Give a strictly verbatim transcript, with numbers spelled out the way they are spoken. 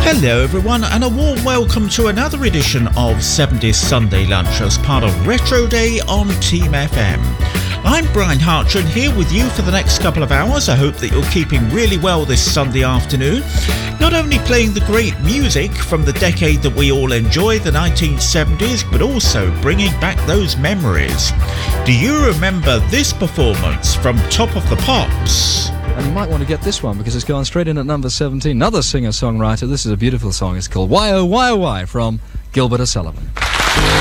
Hello everyone, and a warm welcome to another edition of seventies Sunday Lunch as part of Retro Day on Team F M. I'm Brian Hartran here with you for the next couple of hours. I hope that you're keeping really well this Sunday afternoon. Not only playing the great music from the decade that we all enjoy, the nineteen seventies, but also bringing back those memories. Do you remember this performance from Top of the Pops? And you might want to get this one because it's going straight in at number seventeen. Another singer-songwriter. This is a beautiful song. It's called Why Oh Why Oh Why from Gilbert O'Sullivan.